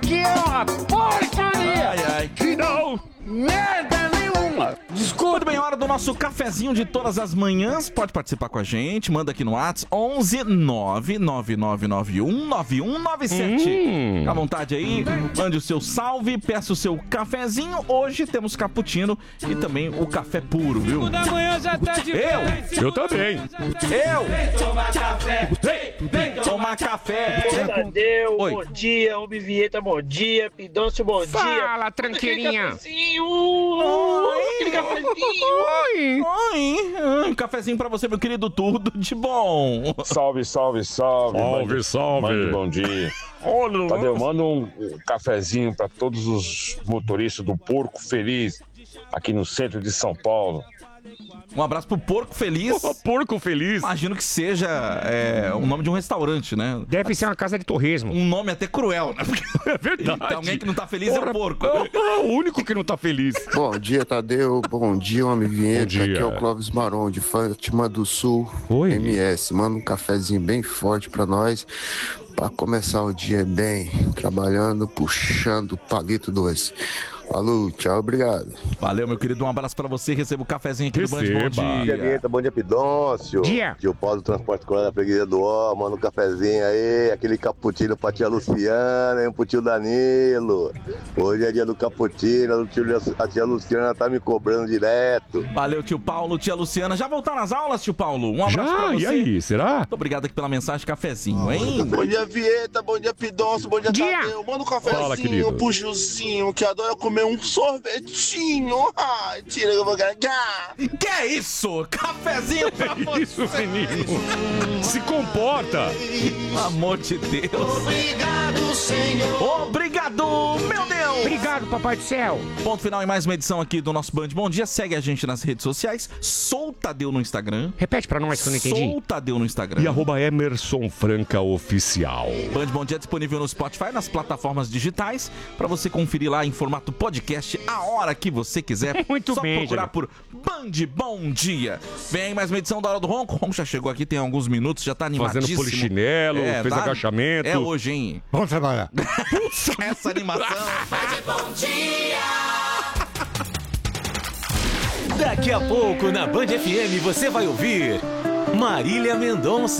aqui é uma porcaria. Ai. Que não merda nenhuma. Desculpa. Muito bem, hora do nosso cafezinho de todas as manhãs. Pode participar com a gente, manda aqui no WhatsApp 11 99991 9197. Fica à vontade aí, mande o seu salve, peça o seu cafezinho. Hoje temos cappuccino e também o café puro, viu? Da manhã já tá de Eu também. Vem tomar café. Vem tomar café. Tadeu, Oi. bom dia, Homem Vinheta, bom dia, Pidoncio, bom dia. Fala, tranqueirinha. Aquele cafezinho. Oi. Um cafezinho pra você, meu querido, tudo de bom. Salve, salve, salve. Salve. Bom dia. Tadeu, manda um cafezinho pra todos os motoristas do Porco Feliz, aqui no centro de São Paulo. Um abraço pro Porco Feliz. Porco Feliz. Imagino que seja o nome de um restaurante, né? Deve ser uma casa de torresmo. Um nome até cruel, né? É verdade. Tem alguém que não tá feliz é o porco. O único que não tá feliz. Bom dia, Tadeu. Bom dia, Homem Vinheta. Aqui é o Clóvis Maron, de Fátima do Sul. Oi. MS. Manda um cafezinho bem forte pra nós, pra começar o dia bem, trabalhando, puxando o palito doce. Falou, tchau, obrigado. Valeu, meu querido. Um abraço pra você. Receba o cafezinho aqui do Band. Bom Receba. Bom dia, dia. Vinheta, bom dia, Pidoncio. Dia. Tio Paulo do Transporte Escolar da Freguesia do Ó, manda um cafezinho aí, aquele cappuccino pra tia Luciana e pro tio Danilo. Hoje é dia do cappuccino, a tia Luciana tá me cobrando direto. Valeu, tio Paulo, tia Luciana. Já voltaram às aulas, tio Paulo? Um abraço pra Já? você. E aí, será? Muito obrigado aqui pela mensagem, cafezinho, hein? Bom dia, Vinheta, bom dia, Pidoncio, bom dia, Dia. Tadeu. Manda um Fala, cafezinho querido. pro Gilzinho, que adora comer um sorvetinho. Ai, tira que eu vou ganhar. Que é isso? Cafezinho pra você. Isso, menino. Se comporta. Pelo amor de Deus. Obrigado, Senhor. Obrigado, meu Deus. Obrigado, papai do céu. Ponto final em mais uma edição aqui do nosso Band Bom Dia. Segue a gente nas redes sociais. Sou Tadeu no Instagram. Repete pra nós que eu não entendi. Sou Tadeu no Instagram. E @Emerson Franca Oficial. Band Bom Dia é disponível no Spotify, nas plataformas digitais, pra você conferir lá em formato podcast a hora que você quiser. Muito Só bem, procurar Diego. por Band Bom Dia. Vem aí mais uma edição da Hora do Ronco. O Ronco já chegou aqui, tem alguns minutos, já tá animadíssimo. Fazendo polichinelo, fez agachamento. É hoje, hein? Vamos trabalhar. Essa animação. Bom dia! Daqui a pouco na Band FM você vai ouvir Marília Mendonça.